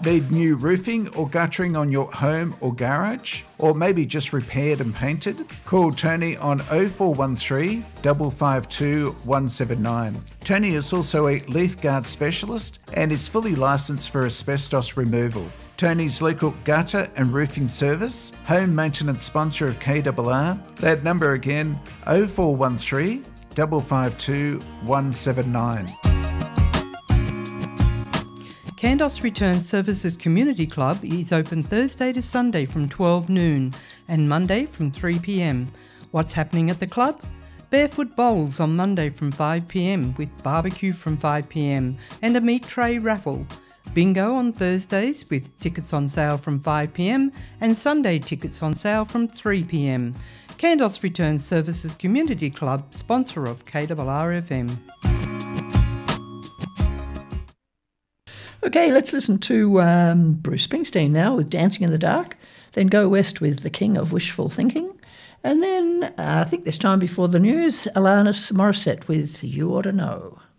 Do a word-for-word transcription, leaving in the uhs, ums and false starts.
Need new roofing or guttering on your home or garage? Or maybe just repaired and painted? Call Tony on oh four one three, five five two, one seven nine. Tony is also a leaf guard specialist and is fully licensed for asbestos removal. Tony's local gutter and roofing service, home maintenance sponsor of K R R. That number again, oh four one three, five five two, one seven nine. Kandos Return Services Community Club is open Thursday to Sunday from twelve noon and Monday from three p m. What's happening at the club? Barefoot Bowls on Monday from five p m with barbecue from five p m and a meat tray raffle. Bingo on Thursdays with tickets on sale from five p m and Sunday tickets on sale from three p m. Kandos Return Services Community Club, sponsor of K R R F M. Okay, let's listen to um, Bruce Springsteen now with Dancing in the Dark, then Go West with The King of Wishful Thinking, and then uh, I think this time before the news, Alanis Morissette with You Ought to Know.